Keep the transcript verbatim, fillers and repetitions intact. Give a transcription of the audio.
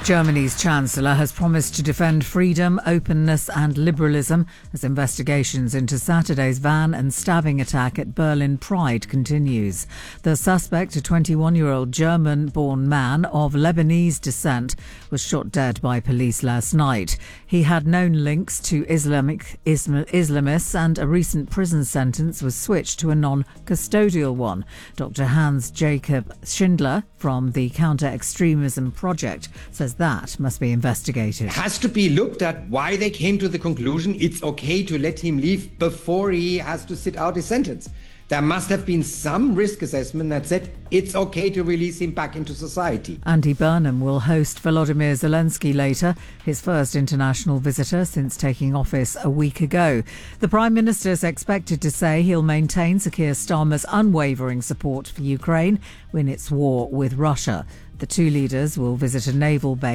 Germany's Chancellor has promised to defend freedom, openness and liberalism as investigations into Saturday's van and stabbing attack at Berlin Pride continues. The suspect, a twenty-one-year-old German-born man of Lebanese descent, was shot dead by police last night. He had known links to Islamic Islam, Islamists and a recent prison sentence was switched to a non-custodial one. Doctor Hans Jacob Schindler from the Counter-Extremism Project says that must be investigated. It has to be looked at why they came to the conclusion it's okay to let him leave before he has to sit out his sentence. There must have been some risk assessment that said it's okay to release him back into society. Andy Burnham will host Volodymyr Zelensky later, his first international visitor since taking office a week ago. The Prime Minister is expected to say he'll maintain Sir Keir Starmer's unwavering support for Ukraine in its war with Russia. The two leaders will visit a naval base